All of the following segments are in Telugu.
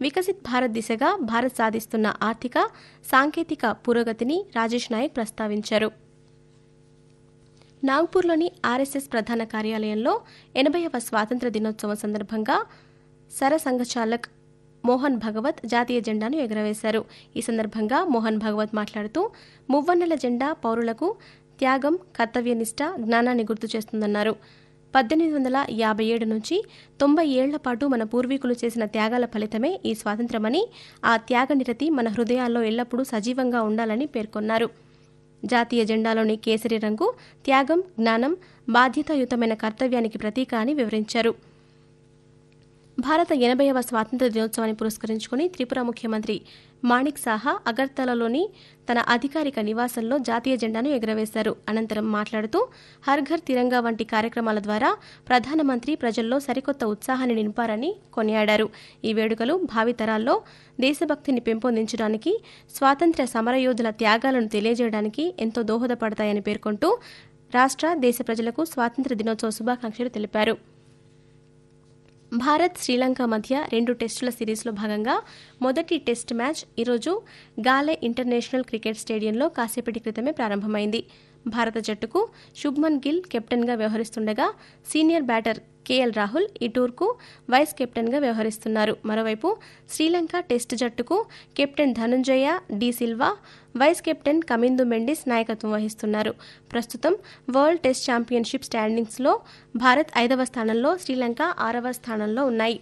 వికసిత్ భారత్ దిశగా భారత్ సాధిస్తున్న ఆర్థిక సాంకేతిక పురోగతిని రాజేష్ నాయక్ ప్రస్తావించారు. నాగ్పూర్లోని ఆర్ఎస్ఎస్ ప్రధాన కార్యాలయంలో 80వ స్వాతంత్ర దినోత్సవం సందర్భంగా సరసంఘచాలక్ మోహన్ భగవత్ జాతీయ జెండాను ఎగురవేశారు. ఈ సందర్భంగా మోహన్ భగవత్ మాట్లాడుతూ మువ్వన్నెల జెండా పౌరులకు త్యాగం, కర్తవ్యనిష్ట, జ్ఞానాన్ని గుర్తు చేస్తుందన్నారు. 1857 నుంచి 90 ఏళ్ల పాటు మన పూర్వీకులు చేసిన త్యాగాల ఫలితమే ఈ స్వాతంత్ర్యమని, ఆ త్యాగనిరతి మన హృదయాల్లో ఎల్లప్పుడూ సజీవంగా ఉండాలని పేర్కొన్నారు. జాతీయ జెండాలోని కేసరి రంగు త్యాగం, జ్ఞానం, బాధ్యతాయుతమైన కర్తవ్యానికి ప్రతీక అని వివరించారు. భారత 80వ స్వాతంత్ర దినోత్సవాన్ని పురస్కరించుకుని త్రిపుర ముఖ్యమంత్రి మాణిక్ సాహా అగర్తలాలోని తన అధికారిక నివాసంలో జాతీయ జెండాను ఎగురవేశారు. అనంతరం మాట్లాడుతూ హర్ ఘర్ తిరంగా వంటి కార్యక్రమాల ద్వారా ప్రధానమంత్రి ప్రజల్లో సరికొత్త ఉత్సాహాన్ని నింపారని కొనియాడారు. ఈ వేడుకలు భావితరాల్లో దేశభక్తిని పెంపొందించడానికి, స్వాతంత్ర్య సమరయోధుల త్యాగాలను తెలియజేయడానికి ఎంతో దోహదపడతాయని పేర్కొంటూ రాష్ట్ర, దేశ ప్రజలకు స్వాతంత్ర్య దినోత్సవ శుభాకాంక్షలు తెలిపారు. భారత్, శ్రీలంక మధ్య 2 టెస్టుల సిరీస్లో భాగంగా మొదటి టెస్ట్ మ్యాచ్ ఈరోజు గాలే ఇంటర్నేషనల్ క్రికెట్ స్టేడియంలో కాసేపటి క్రితమే ప్రారంభమైంది. భారత జట్టుకు శుభ్మన్ గిల్ కెప్టెన్గా వ్యవహరిస్తుండగా సీనియర్ బ్యాటర్ కేఎల్ రాహుల్ ఈ టూర్కు వైస్ కెప్టెన్గా వ్యవహరిస్తున్నారు. మరోవైపు శ్రీలంక టెస్టు జట్టుకు captain Dhanunjaya D Silva, vice captain Kamindu Mendis నాయకత్వం వహిస్తున్నారు. ప్రస్తుతం వరల్డ్ టెస్ట్ ఛాంపియన్షిప్ స్టాండింగ్స్లో భారత్ 5వ స్థానంలో, శ్రీలంక 6వ స్థానంలో ఉన్నాయి.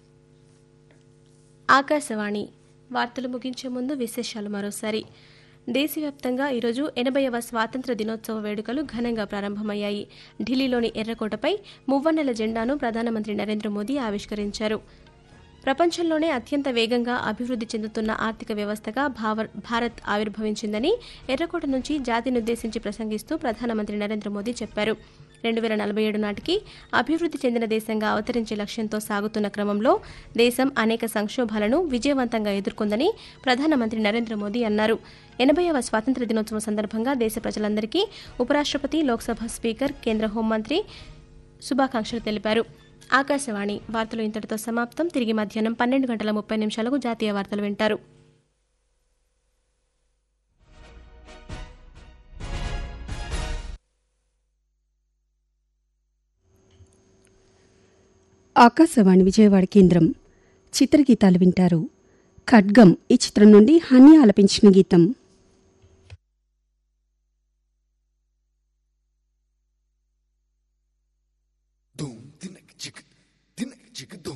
ఆకాశవాణి వార్తలు ముగించే ముందు విశేషాలు మరోసారి. దేశవ్యాప్తంగా ఈరోజు 80వ స్వాతంత్ర దినోత్సవ వేడుకలు ఘనంగా ప్రారంభమయ్యాయి. ఢిల్లీలోని ఎర్రకోటపై మువ్వన్నెల జెండాను ప్రధానమంత్రి నరేంద్ర మోదీ ఆవిష్కరించారు. ప్రపంచంలోనే అత్యంత వేగంగా అభివృద్ధి చెందుతున్న ఆర్థిక వ్యవస్థగా భారత్ ఆవిర్భవించిందని ఎర్రకోట నుంచి జాతినుద్దేశించి ప్రసంగిస్తూ ప్రధానమంత్రి నరేంద్ర మోదీ చెప్పారు. 2047 నాటికి అభివృద్ధి చెందిన దేశంగా అవతరించే లక్ష్యంతో సాగుతున్న క్రమంలో దేశం అనేక సంక్షోభాలను విజయవంతంగా ఎదుర్కొందని ప్రధానమంత్రి నరేంద్ర మోదీ అన్నారు. 80వ స్వాతంత్ర దినోత్సవం సందర్భంగా దేశ ప్రజలందరికీ ఉపరాష్ట్రపతి, లోక్సభ స్పీకర్, కేంద్ర హోంమంత్రి శుభాకాంక్షలు తెలిపారు. ఆకాశవాణి వార్తలు ఇంతటితో సమాప్తం. తిరిగి మధ్యాహ్నం 12:30 జాతీయ వార్తలు వింటారు. ఆకాశవాణి విజయవాడ కేంద్రం. చిత్రగీతాలు వింటారు. ఖడ్గం ఈ చిత్రం నుండి హని ఆలపించిన గీతం.